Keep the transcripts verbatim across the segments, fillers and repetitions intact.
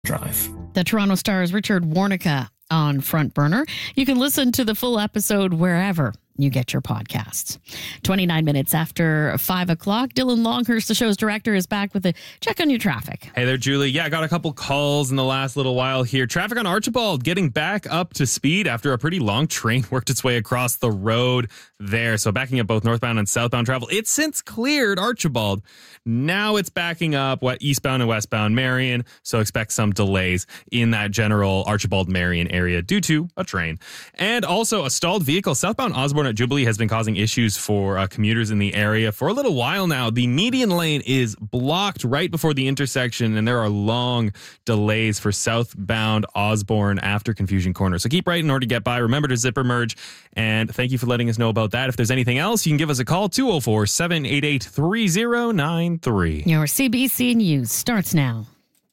Drive. The Toronto Star's Richard Warnica on Front Burner. You can listen to the full episode wherever you get your podcasts. twenty-nine minutes after five o'clock, Dylan Longhurst, the show's director, is back with a check on your traffic. Hey there, Julie. Yeah, I got a couple calls in the last little while here. Traffic on Archibald getting back up to speed after a pretty long train worked its way across the road there. So backing up both northbound and southbound travel. It's since cleared Archibald. Now it's backing up what eastbound and westbound Marion. So expect some delays in that general Archibald Marion area due to a train. And also a stalled vehicle southbound Osborne at Jubilee has been causing issues for uh, commuters in the area for a little while now. The median lane is blocked right before the intersection, and there are long delays for southbound Osborne after Confusion Corner. So keep right in order to get by. Remember to zipper merge, and thank you for letting us know about that. If there's anything else, you can give us a call, two oh four, seven eight eight, three oh nine three. Your C B C News starts now.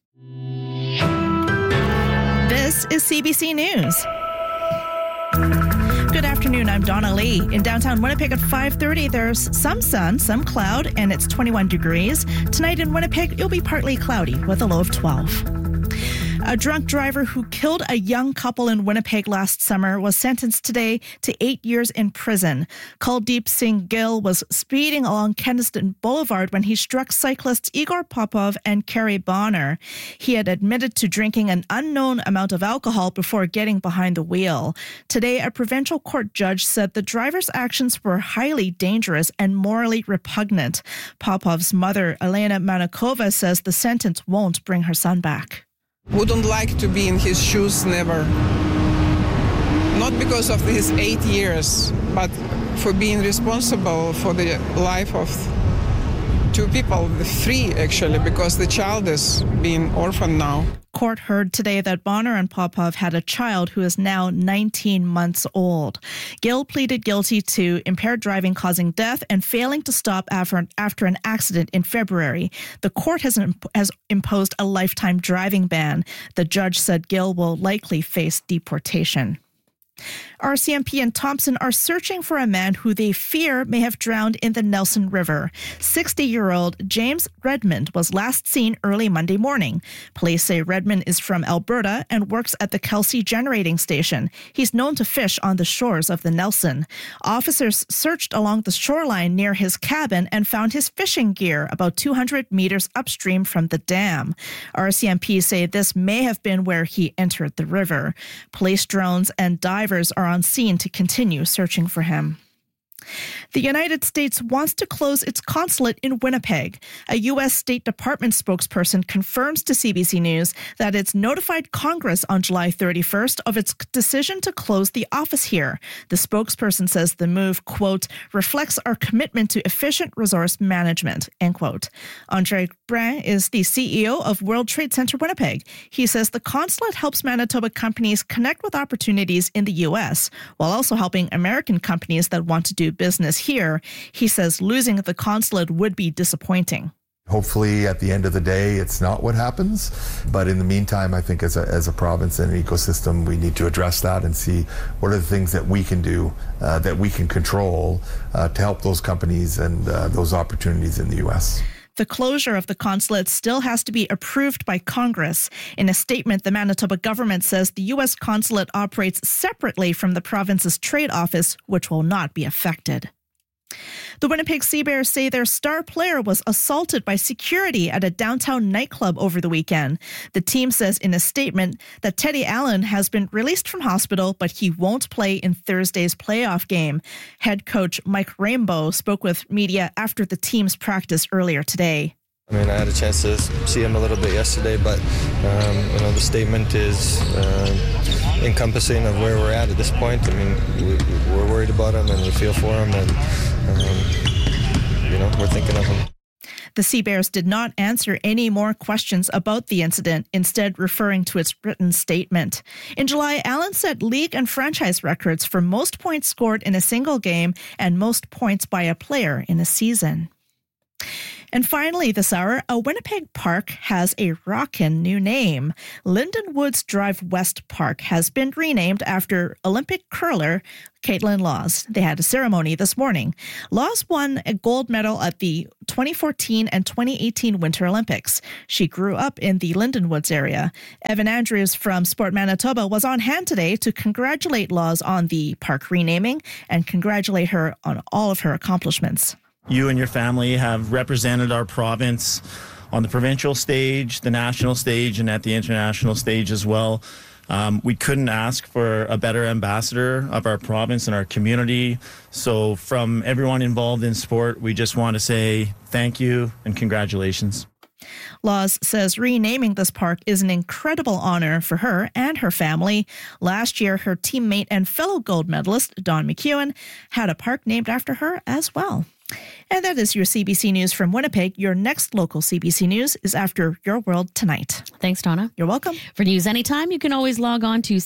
This is C B C News. Good afternoon, I'm Donna Lee. In downtown Winnipeg at five thirty, there's some sun, some cloud, and it's twenty-one degrees. Tonight in Winnipeg, it'll be partly cloudy with a low of twelve. A drunk driver who killed a young couple in Winnipeg last summer was sentenced today to eight years in prison. Kuldeep Singh Gill was speeding along Keniston Boulevard when he struck cyclists Igor Popov and Kerry Bonner. He had admitted to drinking an unknown amount of alcohol before getting behind the wheel. Today, a provincial court judge said the driver's actions were highly dangerous and morally repugnant. Popov's mother, Elena Manakova, says the sentence won't bring her son back. Wouldn't like to be in his shoes, never. Not because of his eight years, but for being responsible for the life of two people, three actually, because the child is being orphaned now. Court heard today that Bonner and Popov had a child who is now nineteen months old. Gill pleaded guilty to impaired driving causing death and failing to stop after, after an accident in February. The court has, imp- has imposed a lifetime driving ban. The judge said Gill will likely face deportation. R C M P and Thompson are searching for a man who they fear may have drowned in the Nelson River. sixty-year-old James Redmond was last seen early Monday morning. Police say Redmond is from Alberta and works at the Kelsey Generating Station. He's known to fish on the shores of the Nelson. Officers searched along the shoreline near his cabin and found his fishing gear about two hundred meters upstream from the dam. R C M P say this may have been where he entered the river. Police drones and divers are on scene to continue searching for him. The United States wants to close its consulate in Winnipeg. A U S State Department spokesperson confirms to C B C News that it's notified Congress on July thirty-first of its decision to close the office here. The spokesperson says the move, quote, reflects our commitment to efficient resource management, end quote. Andre Brun is the C E O of World Trade Center Winnipeg. He says the consulate helps Manitoba companies connect with opportunities in the U S, while also helping American companies that want to do business here. He says losing the consulate would be disappointing. Hopefully, at the end of the day, it's not what happens. But in the meantime, I think as a, as a province and an ecosystem, we need to address that and see what are the things that we can do, uh, that we can control uh, to help those companies and uh, those opportunities in the U S. The closure of the consulate still has to be approved by Congress. In a statement, the Manitoba government says the U S consulate operates separately from the province's trade office, which will not be affected. The Winnipeg Sea Bears say their star player was assaulted by security at a downtown nightclub over the weekend. The team says in a statement that Teddy Allen has been released from hospital, but he won't play in Thursday's playoff game. Head coach Mike Rainbow spoke with media after the team's practice earlier today. I mean, I had a chance to see him a little bit yesterday, but um, you know, the statement is uh, encompassing of where we're at at this point. I mean, we, we're worried about him and we feel for him, and um, you know, we're thinking of him. The Sea Bears did not answer any more questions about the incident, instead referring to its written statement. In July, Allen set league and franchise records for most points scored in a single game and most points by a player in a season. And finally this hour, a Winnipeg park has a rockin' new name. Linden Woods Drive West Park has been renamed after Olympic curler Caitlin Laws. They had a ceremony this morning. Laws won a gold medal at the twenty fourteen and twenty eighteen Winter Olympics. She grew up in the Linden Woods area. Evan Andrews from Sport Manitoba was on hand today to congratulate Laws on the park renaming and congratulate her on all of her accomplishments. You and your family have represented our province on the provincial stage, the national stage, and at the international stage as well. Um, we couldn't ask for a better ambassador of our province and our community. So from everyone involved in sport, we just want to say thank you and congratulations. Laws says renaming this park is an incredible honor for her and her family. Last year, her teammate and fellow gold medalist, Don McEwen, had a park named after her as well. And that is your C B C News from Winnipeg. Your next local C B C News is after Your World Tonight. Thanks, Donna. You're welcome. For news anytime, you can always log on to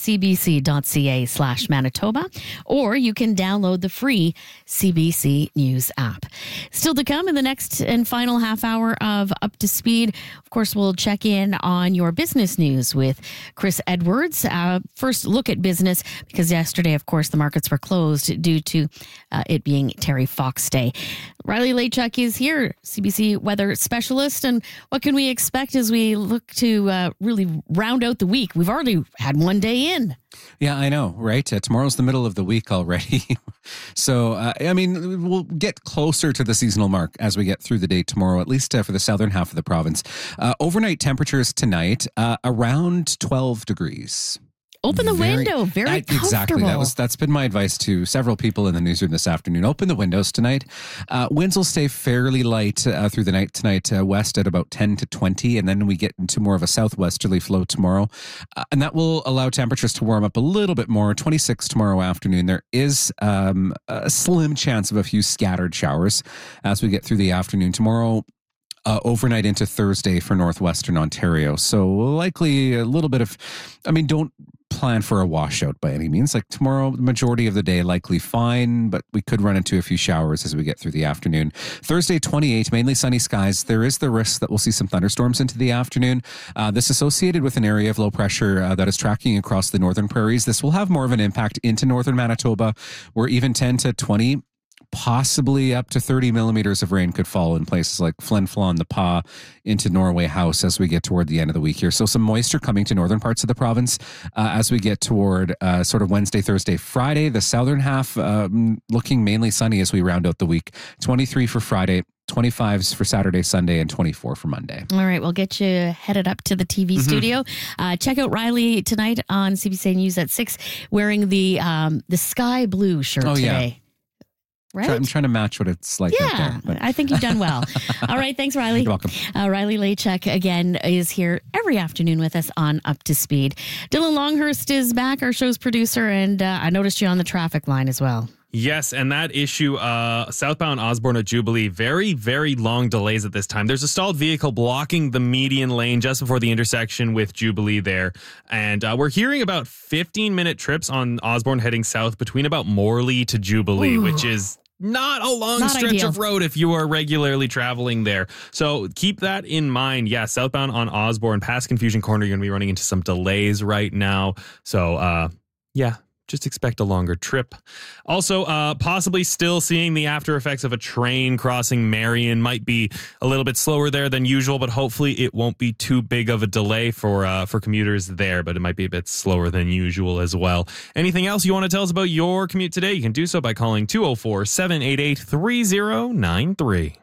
cbc.ca slash Manitoba, or you can download the free C B C News app. Still to come in the next and final half hour of Up to Speed, of course, we'll check in on your business news with Chris Edwards. Uh, first look at business, because yesterday, of course, the markets were closed due to uh, it being Terry Fox Day. Riley Lachuk is here, C B C weather specialist. And what can we expect as we look to uh, really round out the week? We've already had one day in. Yeah, I know, right? Uh, tomorrow's the middle of the week already. so, uh, I mean, we'll get closer to the seasonal mark as we get through the day tomorrow, at least uh, for the southern half of the province. Uh, overnight temperatures tonight, uh, around twelve degrees. Open the Very, window. Very I, comfortable. Exactly. That was, that's been my advice to several people in the newsroom this afternoon. Open the windows tonight. Uh, winds will stay fairly light uh, through the night tonight, uh, west at about ten to twenty, and then we get into more of a southwesterly flow tomorrow. Uh, and that will allow temperatures to warm up a little bit more. twenty-six tomorrow afternoon. There is um, a slim chance of a few scattered showers as we get through the afternoon. Tomorrow, Uh, overnight into Thursday for northwestern Ontario. So likely a little bit of, I mean, don't plan for a washout by any means. Like tomorrow, the majority of the day likely fine, but we could run into a few showers as we get through the afternoon. Thursday, twenty-eight, mainly sunny skies. There is the risk that we'll see some thunderstorms into the afternoon. Uh, this associated with an area of low pressure uh, that is tracking across the northern prairies. This will have more of an impact into northern Manitoba, where even ten to twenty, possibly up to thirty millimeters of rain could fall in places like Flin Flon, the Pa, into Norway House as we get toward the end of the week here. So some moisture coming to northern parts of the province uh, as we get toward uh, sort of Wednesday, Thursday, Friday. The southern half um, looking mainly sunny as we round out the week. twenty-three for Friday, twenty-fives for Saturday, Sunday, and twenty-four for Monday. All right, we'll get you headed up to the T V mm-hmm. studio. Uh, check out Riley tonight on C B C News at six, wearing the um, the sky blue shirt oh, today. Yeah. Right? I'm trying to match what it's like yeah, out there. But. I think you've done well. All right, thanks, Riley. You're welcome. Uh, Riley Lachuk, again, is here every afternoon with us on Up to Speed. Dylan Longhurst is back, our show's producer, and uh, I noticed you on the traffic line as well. Yes, and that issue, uh, southbound Osborne at Jubilee, very, very long delays at this time. There's a stalled vehicle blocking the median lane just before the intersection with Jubilee there. And uh, we're hearing about fifteen-minute trips on Osborne heading south between about Morley to Jubilee, Ooh. which is not a long not stretch ideal. of road if you are regularly traveling there. So keep that in mind. Yeah, southbound on Osborne, past Confusion Corner, you're going to be running into some delays right now. So, uh, yeah. Just expect a longer trip. Also, uh, possibly still seeing the after effects of a train crossing Marion. Might be a little bit slower there than usual, but hopefully it won't be too big of a delay for uh, for commuters there, but it might be a bit slower than usual as well. Anything else you want to tell us about your commute today? You can do so by calling two oh four, seven eight eight, three oh nine three.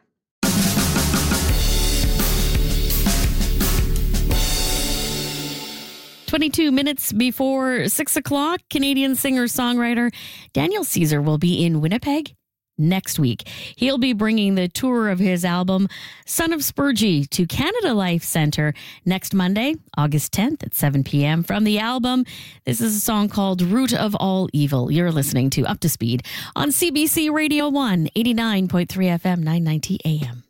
twenty-two minutes before six o'clock, Canadian singer-songwriter Daniel Caesar will be in Winnipeg next week. He'll be bringing the tour of his album, Son of Spurgey, to Canada Life Centre next Monday, August tenth at seven p.m. From the album, this is a song called Root of All Evil. You're listening to Up to Speed on C B C Radio one, eighty-nine point three F M, nine ninety A M.